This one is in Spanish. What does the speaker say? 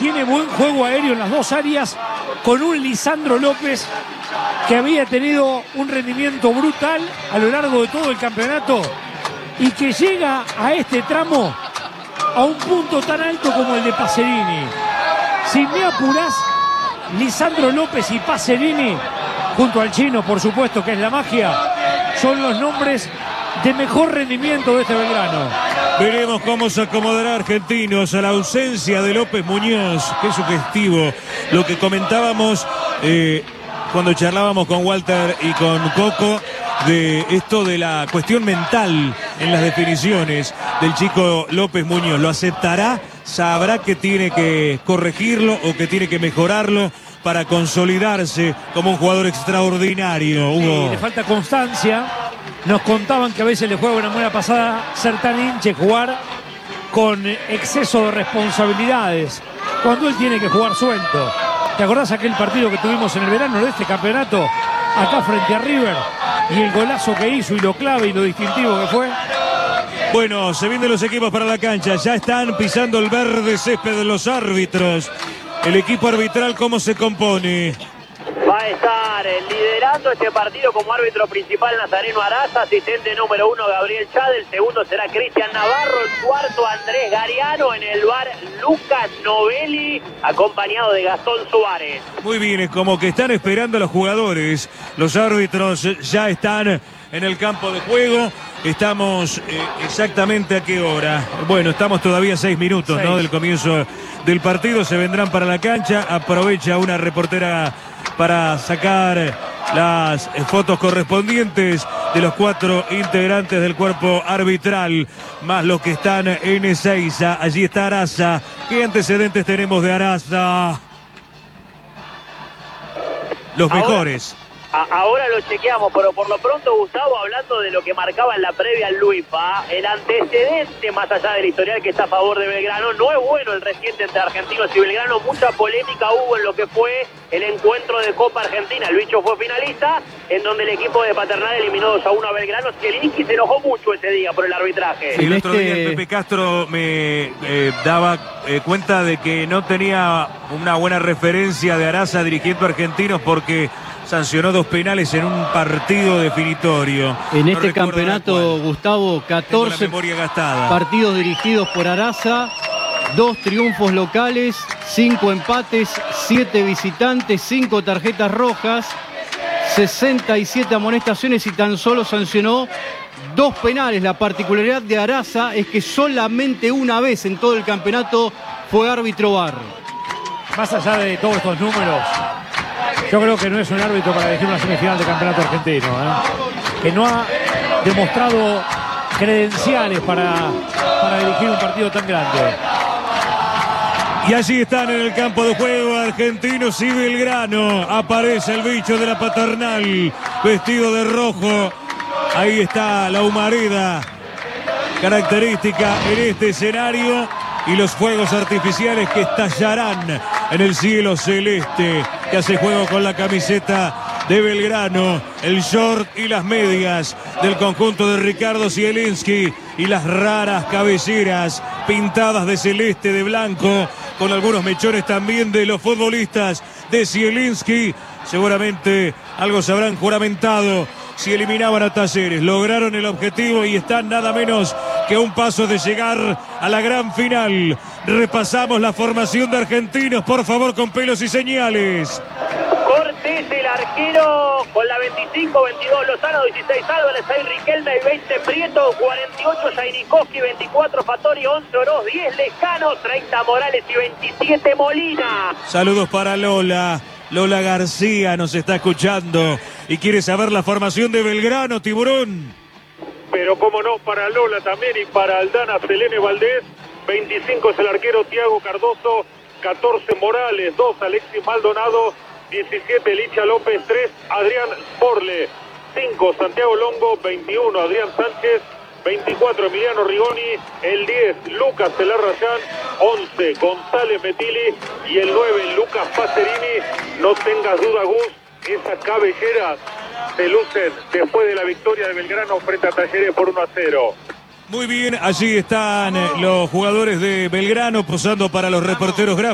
tiene buen juego aéreo en las dos áreas, con un Lisandro López que había tenido un rendimiento brutal a lo largo de todo el campeonato y que llega a este tramo a un punto tan alto como el de Pacerini. Si me apurás, Lisandro López y Pacerini, junto al chino, por supuesto, que es la magia, son los nombres de mejor rendimiento de este Belgrano. Veremos cómo se acomodará Argentinos a la ausencia de López Muñoz. Qué sugestivo lo que comentábamos cuando charlábamos con Walter y con Coco de esto de la cuestión mental en las definiciones del chico López Muñoz. ¿Lo aceptará? ¿Sabrá que tiene que corregirlo o que tiene que mejorarlo para consolidarse como un jugador extraordinario, Hugo? Sí, le falta constancia. Nos contaban que a veces le juega una buena pasada ser tan hinche, jugar con exceso de responsabilidades, cuando él tiene que jugar suelto. ¿Te acordás aquel partido que tuvimos en el verano de este campeonato, acá frente a River, y el golazo que hizo y lo clave y lo distintivo que fue? Bueno, se vienen los equipos para la cancha, ya están pisando el verde césped de los árbitros. El equipo arbitral, ¿cómo se compone? Va a estar liderando este partido como árbitro principal Nazareno Araza, asistente número 1 Gabriel Chade, el segundo será Cristian Navarro, el cuarto Andrés Gariano, en el VAR Lucas Novelli, acompañado de Gastón Suárez. Muy bien, es como que están esperando a los jugadores, los árbitros ya están en el campo de juego. Estamos exactamente a qué hora. Bueno, estamos todavía a 6 minutos, ¿no?, del comienzo del partido. Se vendrán para la cancha. Aprovecha una reportera para sacar las fotos correspondientes de los 4 integrantes del cuerpo arbitral, más los que están en Ezeiza. Allí está Araza. ¿Qué antecedentes tenemos de Araza? Los mejores. Ahora lo chequeamos, pero por lo pronto, Gustavo, hablando de lo que marcaba en la previa el Luipa, el antecedente, más allá del historial que está a favor de Belgrano, no es bueno el reciente entre Argentinos y Belgrano. Mucha polémica hubo en lo que fue el encuentro de Copa Argentina. El bicho fue finalista, en donde el equipo de Paternal eliminó 2-1 a Belgrano. Zielinski se enojó mucho ese día por el arbitraje. Sí, el otro día el Pepe Castro me daba cuenta de que no tenía una buena referencia de Araza dirigiendo a Argentinos porque sancionó 2 penales en un partido definitorio. En este campeonato, Gustavo, 14 partidos dirigidos por Araza, 2 triunfos locales, 5 empates, 7 visitantes, 5 tarjetas rojas, 67 amonestaciones y tan solo sancionó 2 penales. La particularidad de Araza es que solamente una vez en todo el campeonato fue árbitro VAR. Más allá de todos estos números, yo creo que no es un árbitro para elegir una semifinal de campeonato argentino, que no ha demostrado credenciales para dirigir un partido tan grande. Y allí están en el campo de juego Argentinos y Belgrano. Aparece el bicho de la Paternal, vestido de rojo. Ahí está la humareda característica en este escenario. Y los fuegos artificiales que estallarán en el cielo celeste, que hace juego con la camiseta de Belgrano, el short y las medias del conjunto de Ricardo Zielinski y las raras cabelleras pintadas de celeste, de blanco, con algunos mechones también de los futbolistas de Zielinski. Seguramente algo se habrán juramentado si eliminaban a Talleres. Lograron el objetivo y están nada menos que a un paso de llegar a la gran final. Repasamos la formación de Argentinos, por favor, con pelos y señales. Cortés, el arquero, con la 25, 22 Lozano, 16 Álvarez, 6 Riquelme, 20 Prieto, 48 Jairikoski, 24 Fattori, 11 Oroz, 10 Lescano, 30 Morales y 27 Molina. Saludos para Lola. Lola García nos está escuchando y quiere saber la formación de Belgrano, Tiburón. Pero cómo no, para Lola también y para Aldana Selene Valdés. 25 es el arquero Tiago Cardoso, 14 Morales, 2 Alexis Maldonado, 17 Licha López, 3 Adrián Sporle, 5 Santiago Longo, 21 Adrián Sánchez, 24 Emiliano Rigoni, el 10 Lucas Celarrayán, 11 González Metili y el 9 Lucas Pacerini. No tengas duda, Gus, esas cabelleras se lucen después de la victoria de Belgrano frente a Talleres por 1-0. Muy bien, allí están los jugadores de Belgrano posando para los reporteros gráficos.